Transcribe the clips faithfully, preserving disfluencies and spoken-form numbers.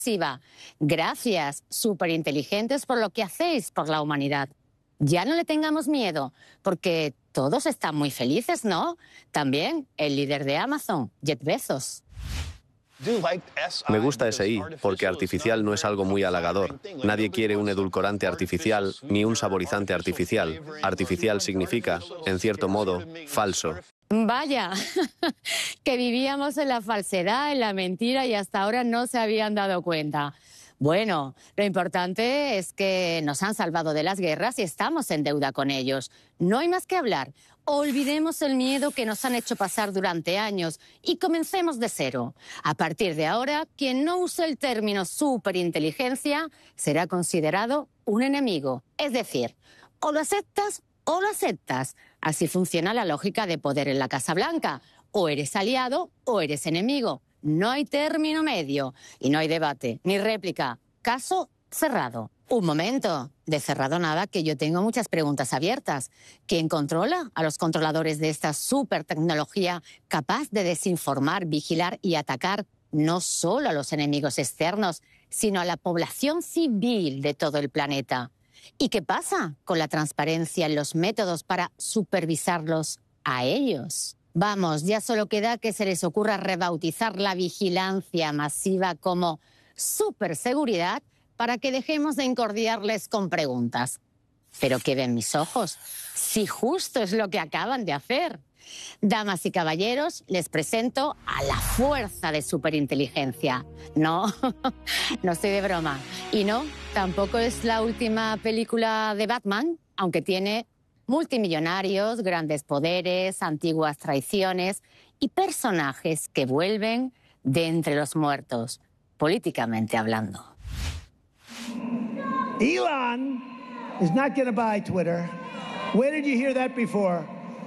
masiva. Gracias, superinteligentes, por lo que hacéis por la humanidad. Ya no le tengamos miedo, porque todos están muy felices, ¿no? También el líder de Amazon, Jeff Bezos. Me gusta ese I, porque artificial no es algo muy halagador. Nadie quiere un edulcorante artificial ni un saborizante artificial. Artificial significa, en cierto modo, falso. Vaya, que vivíamos en la falsedad, en la mentira y hasta ahora no se habían dado cuenta. Bueno, lo importante es que nos han salvado de las guerras y estamos en deuda con ellos. No hay más que hablar. Olvidemos el miedo que nos han hecho pasar durante años y comencemos de cero. A partir de ahora, quien no use el término superinteligencia será considerado un enemigo. Es decir, o lo aceptas o lo aceptas. Así funciona la lógica de poder en la Casa Blanca. O eres aliado o eres enemigo. No hay término medio y no hay debate ni réplica. Caso cerrado. Un momento, de cerrado nada, que yo tengo muchas preguntas abiertas. ¿Quién controla a los controladores de esta supertecnología capaz de desinformar, vigilar y atacar no solo a los enemigos externos, sino a la población civil de todo el planeta? ¿Y qué pasa con la transparencia en los métodos para supervisarlos a ellos? Vamos, ya solo queda que se les ocurra rebautizar la vigilancia masiva como superseguridad para que dejemos de encordiarles con preguntas. ¿Pero qué ven mis ojos? Si justo es lo que acaban de hacer. Damas y caballeros, les presento a la fuerza de superinteligencia. No, no estoy de broma. Y no, tampoco es la última película de Batman, aunque tiene multimillonarios, grandes poderes, antiguas traiciones y personajes que vuelven de entre los muertos, políticamente hablando. Elon is not going to buy Twitter. Where did you hear that before?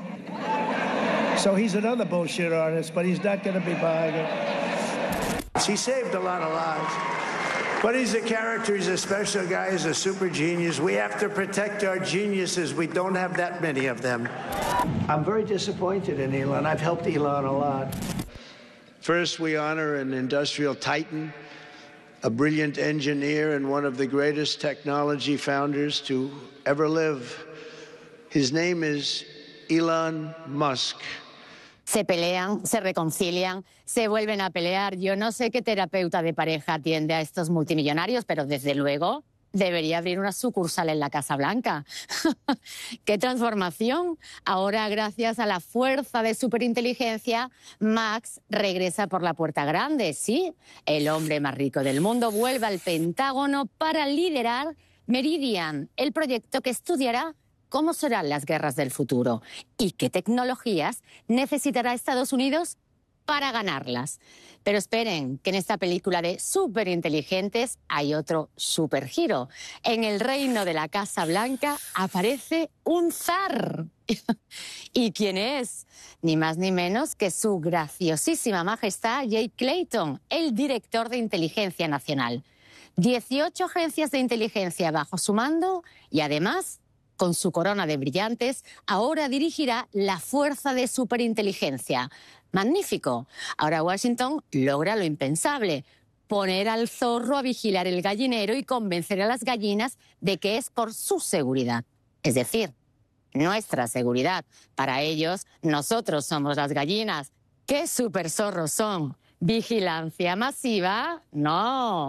So he's another bullshit artist, but he's not going to be buying it. He saved a lot of lives. But he's a character, he's a special guy, he's a super genius. We have to protect our geniuses. We don't have that many of them. I'm very disappointed in Elon. I've helped Elon a lot. First, we honor an industrial titan, a brilliant engineer and one of the greatest technology founders to ever live. His name is Elon Musk. Se pelean, se reconcilian, se vuelven a pelear. Yo no sé qué terapeuta de pareja atiende a estos multimillonarios, pero desde luego debería abrir una sucursal en la Casa Blanca. ¡Qué transformación! Ahora, gracias a la fuerza de superinteligencia, Max regresa por la puerta grande. Sí, el hombre más rico del mundo vuelve al Pentágono para liderar Meridian, el proyecto que estudiará cómo serán las guerras del futuro y qué tecnologías necesitará Estados Unidos para ganarlas. Pero esperen, que en esta película de superinteligentes hay otro supergiro. En el reino de la Casa Blanca aparece un zar. ¿Y quién es? Ni más ni menos que su graciosísima majestad Jake Clayton, el director de Inteligencia Nacional. dieciocho agencias de inteligencia bajo su mando y además, con su corona de brillantes, ahora dirigirá la fuerza de superinteligencia. ¡Magnífico! Ahora Washington logra lo impensable: poner al zorro a vigilar el gallinero y convencer a las gallinas de que es por su seguridad. Es decir, nuestra seguridad. Para ellos, nosotros somos las gallinas. ¿Qué superzorros son? ¿Vigilancia masiva? No.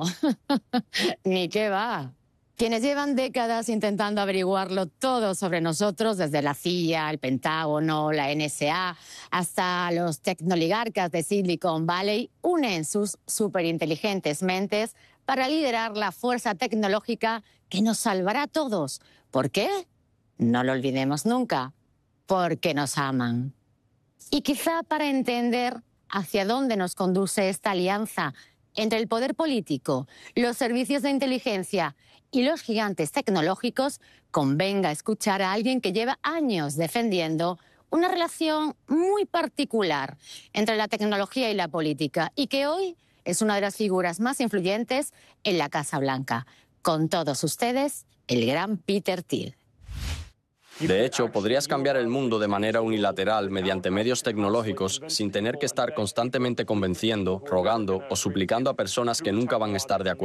Ni qué va. Quienes llevan décadas intentando averiguarlo todo sobre nosotros, desde la C I A, el Pentágono, la N S A, hasta los tecnoligarcas de Silicon Valley, unen sus superinteligentes mentes para liderar la fuerza tecnológica que nos salvará a todos. ¿Por qué? No lo olvidemos nunca. Porque nos aman. Y quizá para entender hacia dónde nos conduce esta alianza entre el poder político, los servicios de inteligencia y los gigantes tecnológicos, convenga escuchar a alguien que lleva años defendiendo una relación muy particular entre la tecnología y la política y que hoy es una de las figuras más influyentes en la Casa Blanca. Con todos ustedes, el gran Peter Thiel. De hecho, podrías cambiar el mundo de manera unilateral mediante medios tecnológicos sin tener que estar constantemente convenciendo, rogando o suplicando a personas que nunca van a estar de acuerdo.